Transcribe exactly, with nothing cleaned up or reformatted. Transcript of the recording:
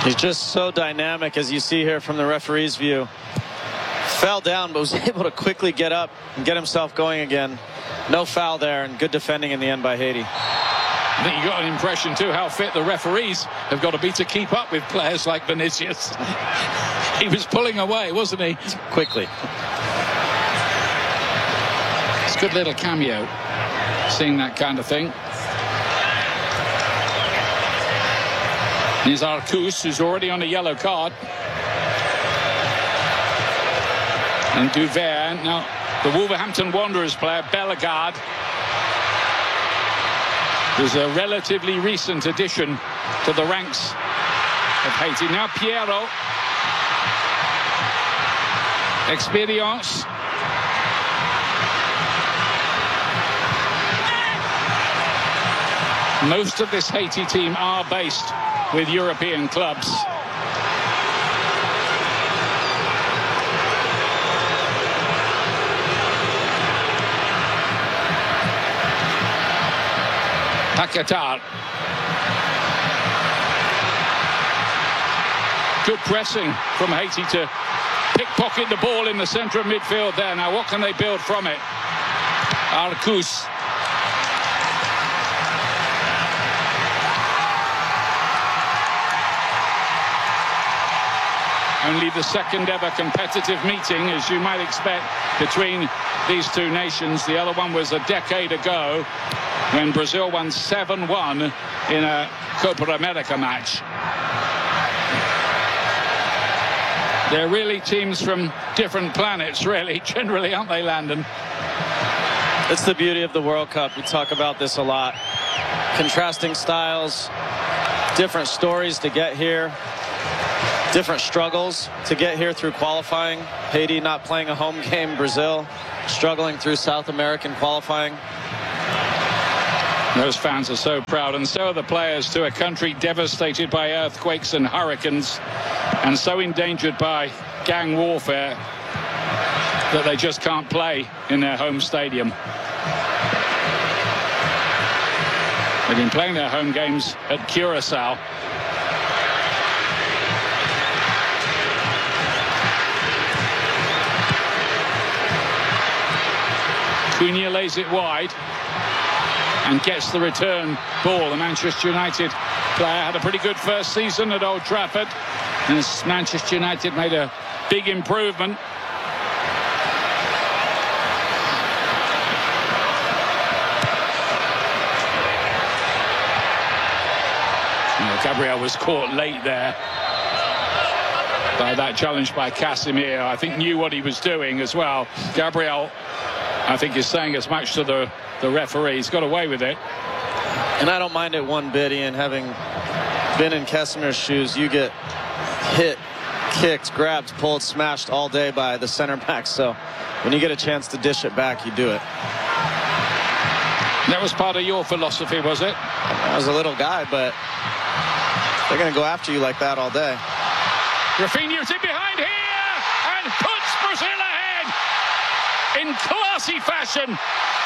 He's just so dynamic, as you see here from the referee's view. Fell down, but was able to quickly get up and get himself going again. No foul there, and good defending in the end by Haiti. I think you got an impression too how fit the referees have got to be to keep up with players like Vinicius. He was pulling away, wasn't he? Quickly. It's a good little cameo, seeing that kind of thing. Here's Arcus, who's already on a yellow card. And Duvert. Now, the Wolverhampton Wanderers player, Bellegarde, is a relatively recent addition to the ranks of Haiti. Now, Piero. Experience. Most of this Haiti team are based with European clubs. Paquetá. Good pressing from Haiti to pickpocket the ball in the centre of midfield there. Now what can they build from it? Arcus. Only the second ever competitive meeting, as you might expect, between these two nations. The other one was a decade ago when Brazil won seven one in a Copa America match. They're really teams from different planets, really, generally, aren't they, Landon? It's the beauty of the World Cup. We talk about this a lot. Contrasting styles, different stories to get here. Different struggles to get here through qualifying. Haiti not playing a home game. Brazil struggling through South American qualifying. Those fans are so proud, and so are the players, to a country devastated by earthquakes and hurricanes, and so endangered by gang warfare that they just can't play in their home stadium. They've been playing their home games at Curacao. Cunha lays it wide and gets the return ball. The Manchester United player had a pretty good first season at Old Trafford, and Manchester United made a big improvement. Well, Gabriel was caught late there by that challenge by Casemiro. I think knew what he was doing as well. Gabriel, I think, is saying as much to the, the referee. He's got away with it. And I don't mind it one bit, Ian. Having been in Casemiro's shoes, you get hit, kicked, grabbed, pulled, smashed all day by the center back. So when you get a chance to dish it back, you do it. That was part of your philosophy, was it? I was a little guy, but they're going to go after you like that all day. Rafinha's in behind here and puts Brazil ahead in classy fashion.